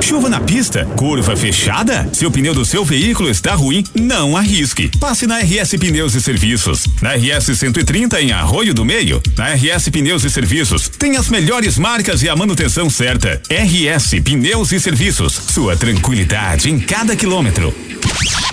Chuva na pista? Curva fechada? Se o pneu do seu veículo está ruim, não arrisque. Passe na RS Pneus e Serviços. Na RS 130 em Arroio do Meio. Na RS Pneus e Serviços tem as melhores marcas e a manutenção certa. RS Pneus e Serviços. Sua tranquilidade em cada quilômetro.